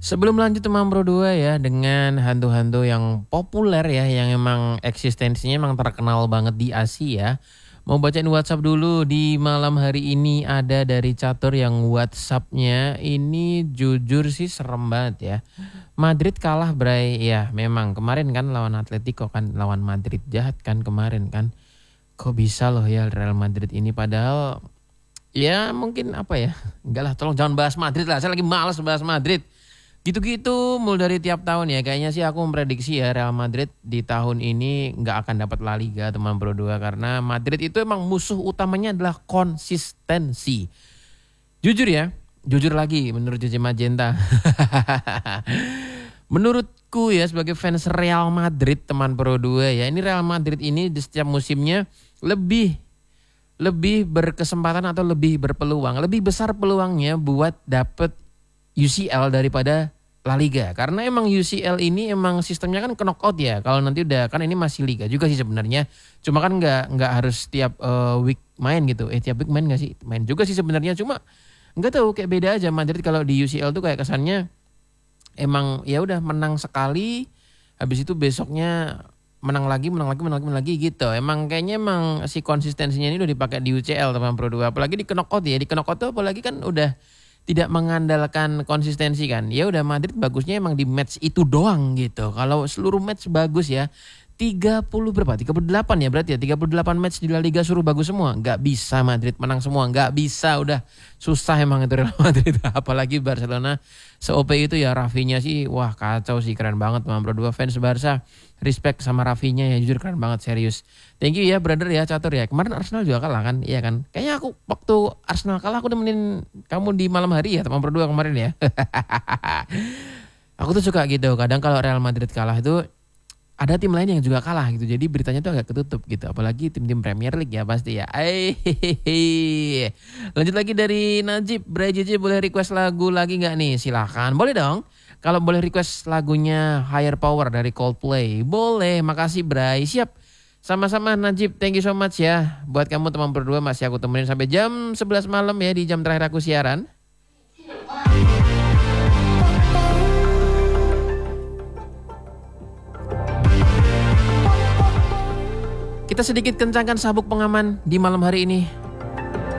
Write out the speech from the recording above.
Sebelum lanjut teman Bro 2 ya dengan hantu-hantu yang populer ya yang emang eksistensinya emang terkenal banget di Asia. Mau bacain WhatsApp dulu di malam hari ini ada dari Catur yang WhatsAppnya ini jujur sih serem banget ya. Madrid kalah Bray ya memang kemarin kan lawan Atletico kan lawan Madrid jahat kan kemarin kan. Kok bisa loh ya Real Madrid ini padahal ya mungkin apa ya. Enggak lah tolong jangan bahas Madrid lah saya lagi malas bahas Madrid. Gitu-gitu mulai dari tiap tahun ya. Kayaknya sih aku memprediksi ya Real Madrid di tahun ini nggak akan dapat La Liga teman Bro 2. Karena Madrid itu emang musuh utamanya adalah konsistensi. Jujur ya, jujur lagi menurut Jose Magenta. Menurutku ya sebagai fans Real Madrid teman Bro 2 ya. Ini Real Madrid ini di setiap musimnya lebih berkesempatan atau lebih berpeluang. Lebih besar peluangnya buat dapet UCL daripada La Liga karena emang UCL ini emang sistemnya kan ke knockout ya kalau nanti udah kan ini masih Liga juga sih sebenarnya cuma kan nggak harus tiap week main gitu tiap week main nggak sih main juga sih sebenarnya cuma nggak tahu kayak beda aja Madrid kalau di UCL tuh kayak kesannya emang ya udah menang sekali habis itu besoknya menang lagi gitu emang kayaknya emang si konsistensinya ini udah dipakai di UCL teman Pro 2 apalagi di knockout ya di knockout tuh apalagi kan udah tidak mengandalkan konsistensi kan. Ya udah Madrid bagusnya emang di match itu doang gitu. Kalau seluruh match bagus ya 30 berapa? 38 ya berarti ya 38 match di La Liga suruh bagus semua. Gak bisa Madrid menang semua. Gak bisa udah susah emang itu Real Madrid. Apalagi Barcelona se-OP itu ya Rafinya sih wah kacau sih keren banget teman Bro 2 fans Barca. Respect sama Rafinya ya jujur keren banget serius. Thank you ya brother ya Catur ya. Kemarin Arsenal juga kalah kan? Iya kan? Kayaknya aku waktu Arsenal kalah aku nemenin kamu di malam hari ya teman Bro 2 kemarin ya. Aku tuh suka gitu. Kadang kalau Real Madrid kalah itu ada tim lain yang juga kalah gitu. Jadi beritanya tuh agak ketutup gitu. Apalagi tim-tim Premier League ya pasti ya. Lanjut lagi dari Najib. Bray JJ boleh request lagu lagi gak nih? Silahkan. Boleh dong. Kalau boleh request lagunya Higher Power dari Coldplay. Boleh. Makasih Bray. Siap. Sama-sama Najib. Thank you so much ya. Buat kamu teman berdua masih aku temenin sampai jam 11 malam ya. Di jam terakhir aku siaran. Kita sedikit kencangkan sabuk pengaman di malam hari ini.